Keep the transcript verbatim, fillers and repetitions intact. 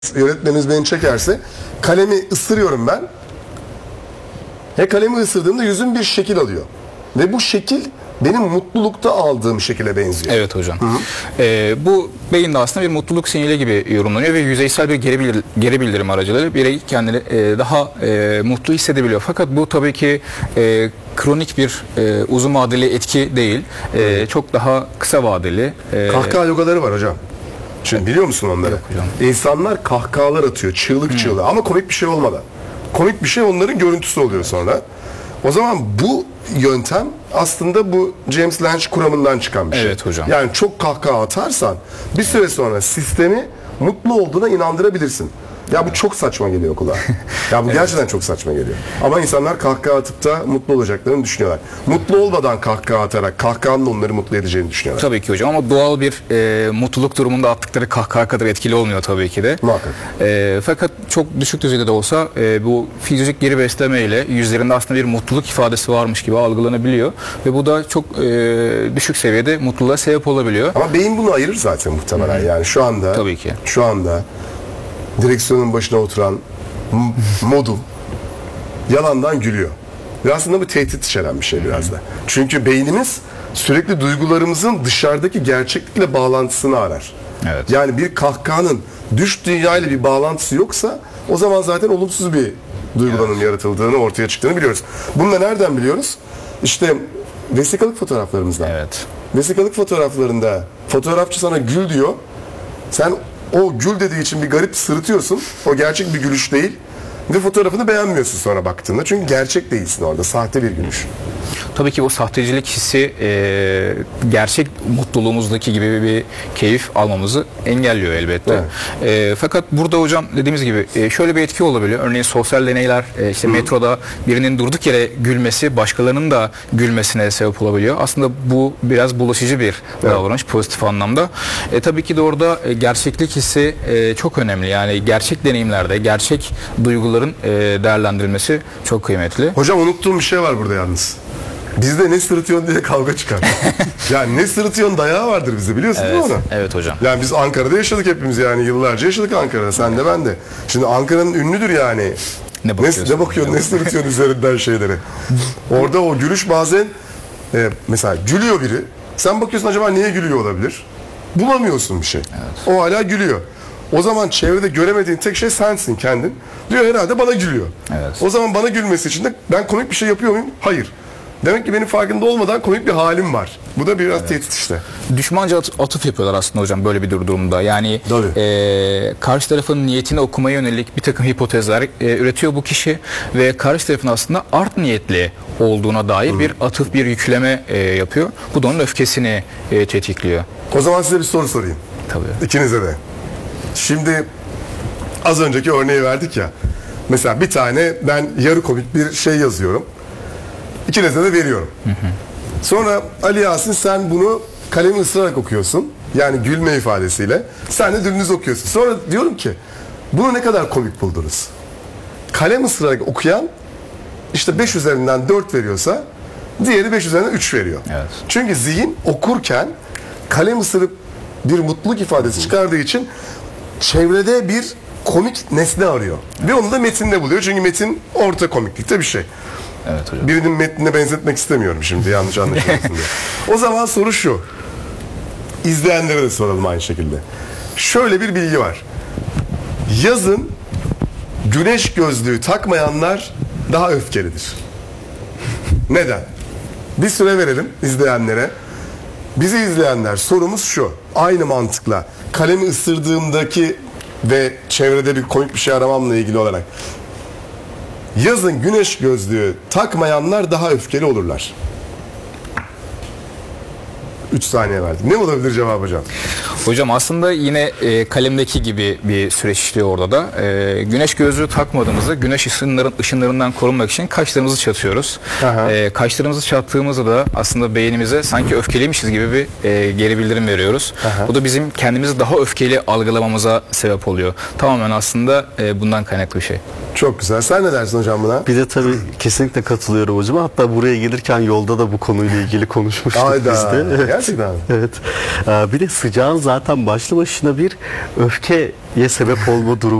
Yönetmenimiz beni çekerse kalemi ısırıyorum ben. He kalemi ısırdığımda yüzüm bir şekil alıyor. Ve bu şekil benim mutlulukta aldığım şekile benziyor. Evet hocam. Ee, bu beyinde aslında bir mutluluk sinyali gibi yorumlanıyor ve yüzeysel bir geri, bildir geri bildirim aracılığıyla birey kendini e, daha e, mutlu hissedebiliyor. Fakat bu tabii ki e, kronik bir e, uzun vadeli etki değil. E, çok daha kısa vadeli. E, Kahkaha yogaları var hocam. Şimdi biliyor musun onları? Yok hocam. İnsanlar kahkahalar atıyor, çığlık çığlığı ama komik bir şey olmadan. Komik bir şey onların görüntüsü oluyor sonra. O zaman bu yöntem aslında bu James Lange kuramından çıkan bir şey. Evet hocam. Yani çok kahkaha atarsan bir süre sonra sistemi mutlu olduğuna inandırabilirsin. Ya bu çok saçma geliyor kulağa. Ya bu evet. Gerçekten çok saçma geliyor. Ama insanlar kahkaha atıp da mutlu olacaklarını düşünüyorlar. Mutlu olmadan kahkaha atarak kahkahanın onları mutlu edeceğini düşünüyorlar. Tabii ki hocam ama doğal bir e, mutluluk durumunda attıkları kahkaha kadar etkili olmuyor tabii ki de. Muhakkak. E, fakat çok düşük düzeyde de olsa e, bu fizyolojik geri besleme ile yüzlerinde aslında bir mutluluk ifadesi varmış gibi algılanabiliyor. Ve bu da çok e, düşük seviyede mutluluğa sebep olabiliyor. Ama beyin bunu ayırır zaten muhtemelen. Hı-hı. Yani şu anda tabii ki. Şu anda direksiyonun başına oturan modum yalandan gülüyor. Ve aslında bu tehdit içeren bir şey biraz da. Çünkü beynimiz sürekli duygularımızın dışarıdaki gerçeklikle bağlantısını arar. Evet. Yani bir kahkahanın dış dünyayla bir bağlantısı yoksa o zaman zaten olumsuz bir duygulanın evet. yaratıldığını, ortaya çıktığını biliyoruz. Bunu da nereden biliyoruz? İşte vesikalık fotoğraflarımızdan. Evet. Vesikalık fotoğraflarında fotoğrafçı sana gül diyor. Sen o gül dediği için bir garip sırıtıyorsun. O gerçek bir gülüş değil. Ve fotoğrafını beğenmiyorsun sonra baktığında. Çünkü gerçek değilsin orada. Sahte bir gülüş. Tabii ki bu sahtecilik hissi e, gerçek mutluluğumuzdaki gibi bir keyif almamızı engelliyor elbette. Evet. E, fakat burada hocam dediğimiz gibi e, şöyle bir etki olabiliyor. Örneğin sosyal deneyler, e, işte Hı. metroda birinin durduk yere gülmesi başkalarının da gülmesine sebep olabiliyor. Aslında bu biraz bulaşıcı bir evet. davranış pozitif anlamda. E, tabii ki de orada e, gerçeklik hissi e, çok önemli. Yani gerçek deneyimlerde, gerçek duyguların e, değerlendirilmesi çok kıymetli. Hocam unuttuğum bir şey var burada yalnız. Bizde ne sırıtıyorsun diye kavga çıkar. Yani ne sırıtıyorsun dayağı vardır bizde, biliyorsun evet, değil mi onu? Evet hocam. Yani biz Ankara'da yaşadık hepimiz, yani yıllarca yaşadık Ankara'da, sen de ben de. Şimdi Ankara'nın ünlüdür yani. Ne bakıyorsun? Ne, ne bakıyorsun, ne sırıtıyorsun üzerinden şeyleri. Orada o gülüş bazen e, mesela gülüyor biri. Sen bakıyorsun acaba niye gülüyor olabilir? Bulamıyorsun bir şey. Evet. O hala gülüyor. O zaman çevrede göremediğin tek şey sensin, kendin. Diyor herhalde bana gülüyor. Evet. O zaman bana gülmesi için de ben komik bir şey yapıyor muyum? Hayır. Demek ki benim farkında olmadan komik bir halim var. Bu da biraz evet. tehdit işte. Düşmanca at atıf yapıyorlar aslında hocam böyle bir durumda. Yani e, karşı tarafın niyetini okumaya yönelik bir takım hipotezler e, üretiyor bu kişi ve karşı tarafın aslında art niyetli olduğuna dair Hı. bir atıf, bir yükleme e, yapıyor. Bu da onun öfkesini e, tetikliyor. O zaman size bir soru sorayım. Tabii. İkinize de. Şimdi az önceki örneği verdik ya. Mesela bir tane ben yarı komik bir şey yazıyorum. İkinize de veriyorum. Hı hı. Sonra Ali Yasin sen bunu kalemi ısırarak okuyorsun. Yani gülme ifadesiyle. Sen de dümdüz okuyorsun. Sonra diyorum ki bunu ne kadar komik buldunuz? Kalem ısırarak okuyan işte beş üzerinden dört veriyorsa diğeri beş üzerinden üç veriyor. Evet. Çünkü zihin okurken kalem ısırıp bir mutluluk ifadesi hı. çıkardığı için çevrede bir komik nesne arıyor. Ve onu da metinde buluyor. Çünkü metin orta komiklikte bir şey. Evet hocam. Birinin metnine benzetmek istemiyorum şimdi, yanlış anlaşılmasın diye. O zaman soru şu. İzleyenlere de soralım aynı şekilde. Şöyle bir bilgi var. Yazın güneş gözlüğü takmayanlar daha öfkelidir. Neden? Bir süre verelim izleyenlere. Bizi izleyenler, sorumuz şu. Aynı mantıkla kalemi ısırdığımdaki ve çevrede bir komik bir şey aramamla ilgili olarak yazın güneş gözlüğü takmayanlar daha öfkeli olurlar. üç saniye verdim. Ne olabilir cevap hocam? Hocam aslında yine e, kalemdeki gibi bir süreç işliyor orada da. E, güneş gözlüğü takmadığımızda güneş ışınların, ışınlarından korunmak için kaşlarımızı çatıyoruz. E, kaşlarımızı çattığımızda da aslında beynimize sanki öfkeliymişiz gibi bir e, geri bildirim veriyoruz. Aha. Bu da bizim kendimizi daha öfkeli algılamamıza sebep oluyor. Tamamen aslında e, bundan kaynaklı bir şey. Çok güzel. Sen ne dersin hocam buna? Bir de tabii kesinlikle katılıyorum hocam. Hatta buraya gelirken yolda da bu konuyla ilgili konuşmuştuk Hayda. biz de. Evet. Gerçekten. Evet. Ee, Bir de sıcağın zaten başlı başına bir öfkeye sebep olma durumu